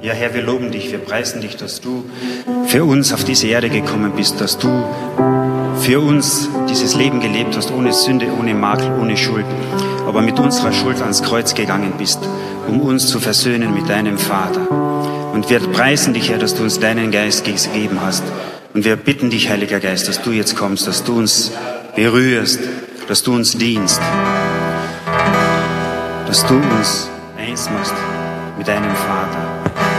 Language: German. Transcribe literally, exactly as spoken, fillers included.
Ja, Herr, wir loben dich, wir preisen dich, dass du für uns auf diese Erde gekommen bist, dass du für uns dieses Leben gelebt hast, ohne Sünde, ohne Makel, ohne Schuld, aber mit unserer Schuld ans Kreuz gegangen bist, um uns zu versöhnen mit deinem Vater. Und wir preisen dich, Herr, dass du uns deinen Geist gegeben hast. Und wir bitten dich, Heiliger Geist, dass du jetzt kommst, dass du uns berührst, dass du uns dienst, dass du uns eins machst mit deinem Vater.